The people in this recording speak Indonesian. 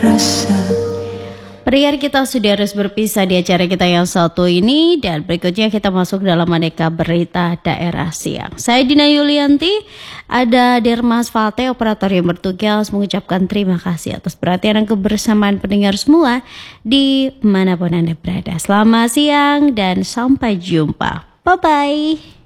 Pendengar, kita sudah harus berpisah di acara kita yang satu ini, dan berikutnya kita masuk dalam aneka berita daerah siang. Saya Dina Yulianti, ada Dermas Falte, operator yang bertugas, mengucapkan terima kasih atas perhatian dan kebersamaan pendengar semua di manapun Anda berada. Selamat siang dan sampai jumpa. Bye-bye.